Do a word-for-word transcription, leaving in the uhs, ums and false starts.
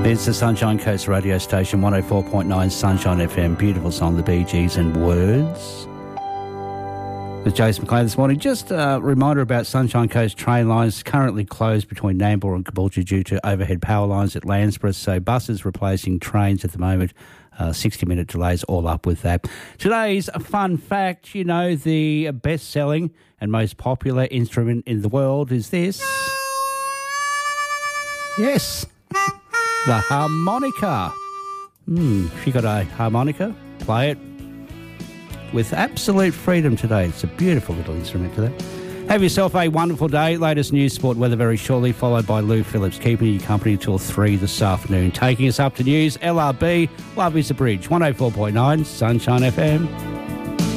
It's the Sunshine Coast radio station, one oh four point nine Sunshine F M. Beautiful song, the Bee Gees and Words. With Jason McLean this morning. Just a reminder about Sunshine Coast train lines currently closed between Nambour and Caboolture due to overhead power lines at Landsborough. So buses replacing trains at the moment. Uh, sixty-minute delays all up with that. Today's fun fact, you know, the best-selling and most popular instrument in the world is this. Yes. The harmonica. Hmm, if you got a harmonica, play it with absolute freedom today. It's a beautiful little instrument today. Have yourself a wonderful day. Latest news, sport, weather very shortly, followed by Lou Phillips, keeping you company till three this afternoon. Taking us up to news, L R B, Love is a Bridge, one oh four point nine Sunshine F M.